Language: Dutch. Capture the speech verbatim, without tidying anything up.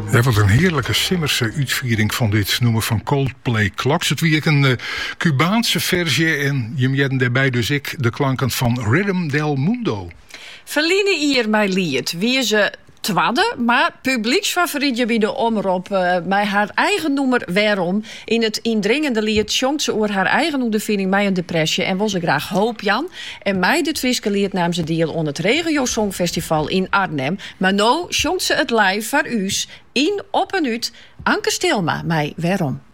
Ja, wat een heerlijke Simmerse uitviering van dit noemen van Coldplay Clocks. Het wie ik een uh, Cubaanse versie en je hebt daarbij dus ik de klanken van Rhythm del Mundo. Verliezen hier mij lied. Wie ze twadde, maar publieksfavorietje bij de omroep uh, bij haar eigen noemer Waarom. In het indringende lied zongt ze over haar eigen ondervinding bij een depressie en wil ze graag hoop Jan. En mij dit Friese lied nam ze deel on het Regio Songfestival in Arnhem. Maar nu zongt ze het live voor u's in op en uit Anke Stilma, mij Waarom.